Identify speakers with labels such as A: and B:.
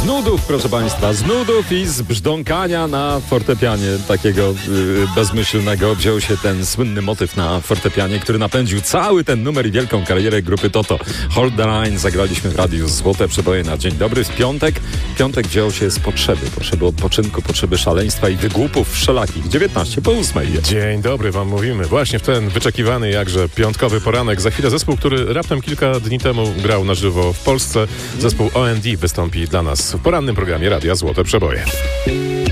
A: nudów, proszę Państwa, z nudów i z brzdąkania na fortepianie takiego bezmyślnego wziął się ten słynny motyw na fortepianie, który napędził cały ten numer i wielką karierę grupy Toto. Hold the Line zagraliśmy w radiu Złote Przeboje na dzień dobry. W piątek wziął się z potrzeby odpoczynku, potrzeby szaleństwa i wygłupów wszelakich. 19:08.
B: Dzień dobry wam mówimy. Właśnie w ten wyczekiwany jakże piątkowy poranek. Za chwilę zespół, który raptem kilka dni temu grał na żywo w Polsce. Zespół OND wystąpi dla nas w porannym programie Radia Złote Przeboje.